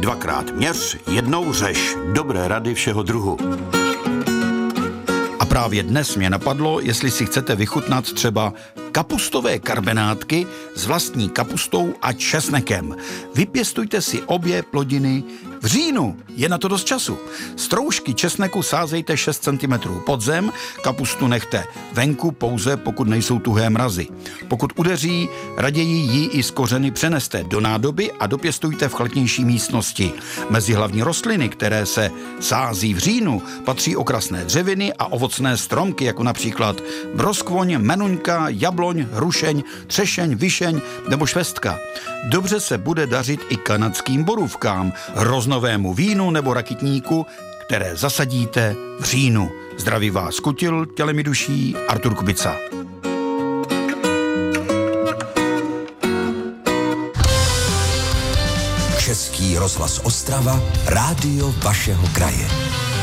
Dvakrát měř, jednou řeš. Dobré rady všeho druhu. A právě dnes mě napadlo, jestli si chcete vychutnat třeba kapustové karbenátky s vlastní kapustou a česnekem. Vypěstujte si obě plodiny v říjnu. Je na to dost času. Stroužky česneku sázejte 6 cm pod zem, kapustu nechte venku pouze, pokud nejsou tuhé mrazy. Pokud udeří, raději ji i z kořeny přeneste do nádoby a dopěstujte v chladnější místnosti. Mezi hlavní rostliny, které se sází v říjnu, patří okrasné dřeviny a ovocné stromky, jako například broskvoň, menuňka, jabloň, hrušeň, třešeň, višeň nebo švestka. Dobře se bude dařit i kanadským borůvkám, hroznovému vínu nebo rakitníku, které zasadíte v říjnu. Zdraví vás kutil, tělem i duší, Artur Kubica. Český rozhlas Ostrava, rádio vašeho kraje.